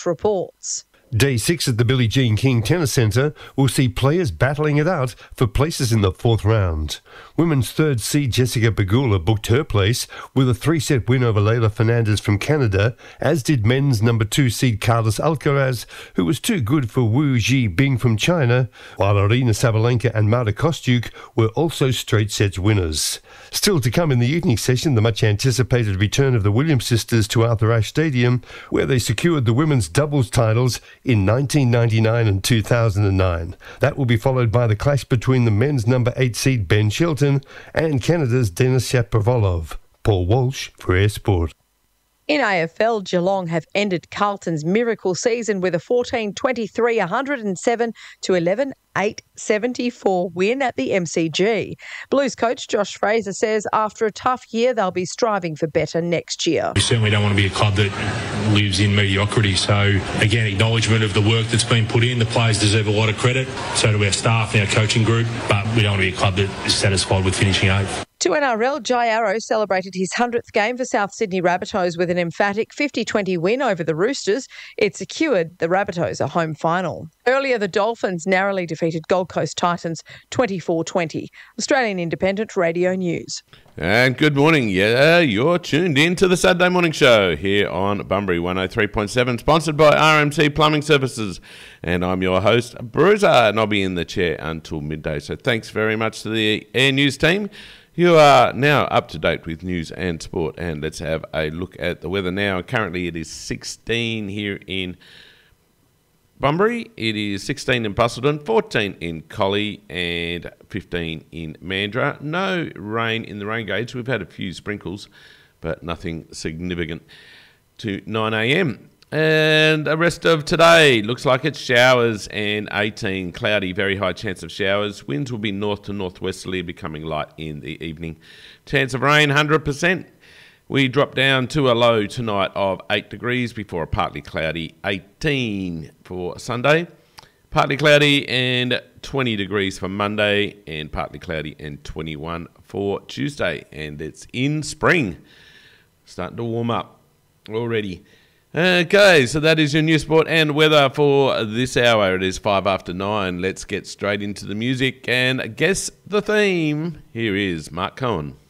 reports. Day 6 at the Billie Jean King Tennis Centre will see players battling it out for places in the fourth round. Women's third seed Jessica Pegula booked her place with a 3-set win over Leylah Fernandez from Canada, as did men's number 2 seed Carlos Alcaraz, who was too good for Wu Zhibing from China, while Aryna Sabalenka and Marta Kostyuk were also straight sets winners. Still to come in the evening session, the much-anticipated return of the Williams sisters to Arthur Ashe Stadium, where they secured the women's doubles titles in 1999 and 2009. That will be followed by the clash between the men's number 8 seed Ben Shelton and Canada's Denis Shapovalov. Paul Walsh for Air Sport. In AFL, Geelong have ended Carlton's miracle season with a 14-23, 107 to 11, 8-74 win at the MCG. Blues coach Josh Fraser says after a tough year, they'll be striving for better next year. We certainly don't want to be a club that lives in mediocrity. So, again, acknowledgement of the work that's been put in. The players deserve a lot of credit. So do our staff and our coaching group. But we don't want to be a club that is satisfied with finishing 8th. To NRL, Jai Arrow celebrated his 100th game for South Sydney Rabbitohs with an emphatic 50-20 win over the Roosters. It secured the Rabbitohs a home final. Earlier, the Dolphins narrowly defeated Gold Coast Titans 24-20. Australian Independent Radio News. And good morning. Yeah, you're tuned in to the Saturday Morning Show here on Bunbury 103.7, sponsored by RMC Plumbing Services. And I'm your host, Bruiser, and I'll be in the chair until midday. So thanks very much to the Air News team. You are now up to date with news and sport, and let's have a look at the weather now. Currently it is 16 here in Bunbury, it is 16 in Busselton, 14 in Collie and 15 in Mandurah. No rain in the rain gauge. We've had a few sprinkles, but nothing significant to 9 a.m. And the rest of today looks like it's showers and 18 cloudy, very high chance of showers. Winds will be north to northwesterly, becoming light in the evening. Chance of rain 100%. We drop down to a low tonight of 8 degrees before a partly cloudy 18 for Sunday. Partly cloudy and 20 degrees for Monday, and partly cloudy and 21 for Tuesday. And it's in spring. Starting to warm up already. Okay, so that is your news, sport and weather for this hour. It is 5 after 9. Let's get straight into the music and guess the theme. Here is Mark Cohen.